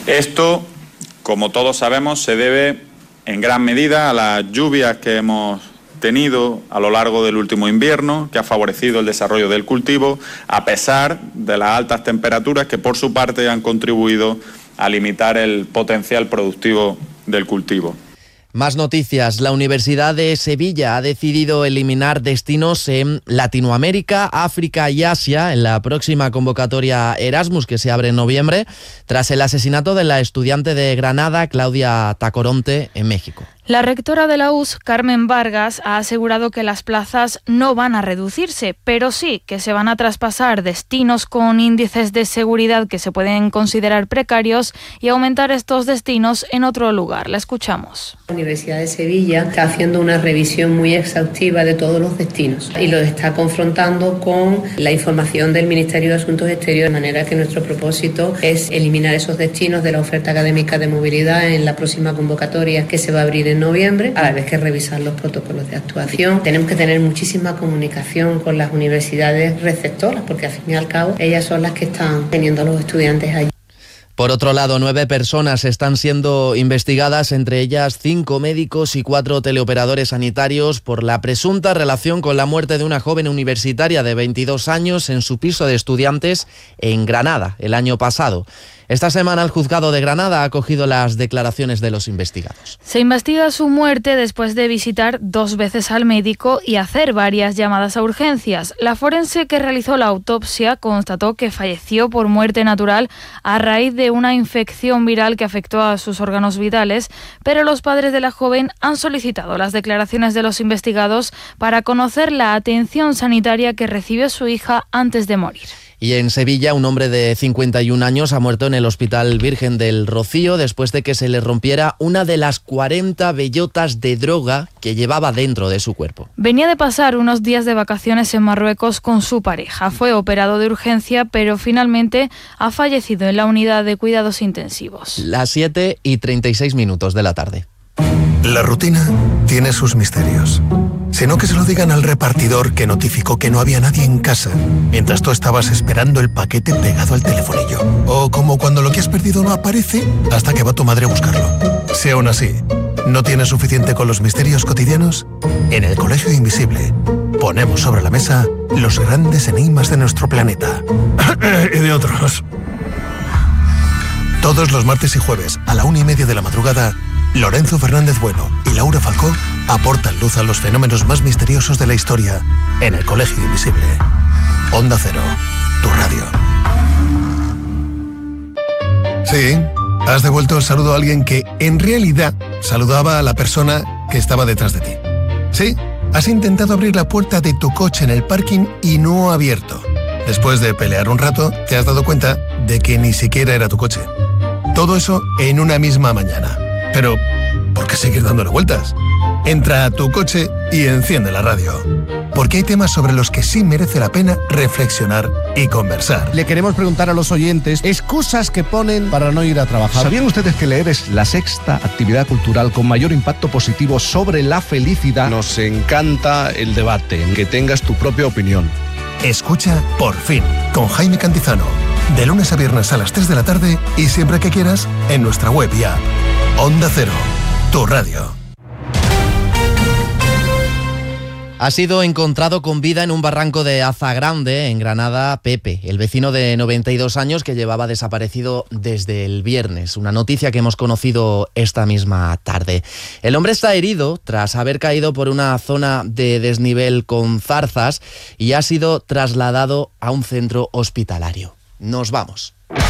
Esto, como todos sabemos, se debe en gran medida a las lluvias que hemos tenido a lo largo del último invierno, que ha favorecido el desarrollo del cultivo, a pesar de las altas temperaturas que por su parte han contribuido a limitar el potencial productivo del cultivo. Más noticias. La Universidad de Sevilla ha decidido eliminar destinos en Latinoamérica, África y Asia en la próxima convocatoria Erasmus que se abre en noviembre, tras el asesinato de la estudiante de Granada, Claudia Tacoronte, en México. La rectora de la US, Carmen Vargas, ha asegurado que las plazas no van a reducirse, pero sí que se van a traspasar destinos con índices de seguridad que se pueden considerar precarios y aumentar estos destinos en otro lugar. La escuchamos. La Universidad de Sevilla está haciendo una revisión muy exhaustiva de todos los destinos y lo está confrontando con la información del Ministerio de Asuntos Exteriores, de manera que nuestro propósito es eliminar esos destinos de la oferta académica de movilidad en la próxima convocatoria que se va a abrir en noviembre, a la vez que revisar los protocolos de actuación. Tenemos que tener muchísima comunicación con las universidades receptoras, porque al fin y al cabo ellas son las que están teniendo a los estudiantes allí. Por otro lado, 9 personas están siendo investigadas, entre ellas 5 médicos y 4 teleoperadores sanitarios, por la presunta relación con la muerte de una joven universitaria de 22 años en su piso de estudiantes en Granada el año pasado. Esta semana el juzgado de Granada ha acogido las declaraciones de los investigados. Se investiga su muerte después de visitar 2 veces al médico y hacer varias llamadas a urgencias. La forense que realizó la autopsia constató que falleció por muerte natural a raíz de una infección viral que afectó a sus órganos vitales, pero los padres de la joven han solicitado las declaraciones de los investigados para conocer la atención sanitaria que recibió su hija antes de morir. Y en Sevilla, un hombre de 51 años ha muerto en el Hospital Virgen del Rocío después de que se le rompiera una de las 40 bellotas de droga que llevaba dentro de su cuerpo. Venía de pasar unos días de vacaciones en Marruecos con su pareja. Fue operado de urgencia, pero finalmente ha fallecido en la unidad de cuidados intensivos. Las 7:36 de la tarde. La rutina tiene sus misterios. Si no, que se lo digan al repartidor que notificó que no había nadie en casa mientras tú estabas esperando el paquete pegado al telefonillo. O como cuando lo que has perdido no aparece hasta que va tu madre a buscarlo. Si aún así no tienes suficiente con los misterios cotidianos, en el Colegio Invisible ponemos sobre la mesa los grandes enigmas de nuestro planeta. Y de otros. Todos los martes y jueves a la 1:30 de la madrugada, Lorenzo Fernández Bueno y Laura Falcó aportan luz a los fenómenos más misteriosos de la historia en el Colegio Invisible. Onda Cero, tu radio. Sí, has devuelto el saludo a alguien que en realidad saludaba a la persona que estaba detrás de ti. Sí, has intentado abrir la puerta de tu coche en el parking y no ha abierto. Después de pelear un rato, te has dado cuenta de que ni siquiera era tu coche. Todo eso en una misma mañana. Pero, ¿por qué seguir dándole vueltas? Entra a tu coche y enciende la radio. Porque hay temas sobre los que sí merece la pena reflexionar y conversar. Le queremos preguntar a los oyentes excusas que ponen para no ir a trabajar. ¿Sabían ustedes que leer es la 6ª actividad cultural con mayor impacto positivo sobre la felicidad? Nos encanta el debate, que tengas tu propia opinión. Escucha Por Fin, con Jaime Cantizano. De lunes a viernes a las 3 de la tarde y siempre que quieras en nuestra web y app. Onda Cero, tu radio. Ha sido encontrado con vida en un barranco de Azagrande, en Granada, Pepe, el vecino de 92 años que llevaba desaparecido desde el viernes. Una noticia que hemos conocido esta misma tarde. El hombre está herido tras haber caído por una zona de desnivel con zarzas y ha sido trasladado a un centro hospitalario. Nos vamos.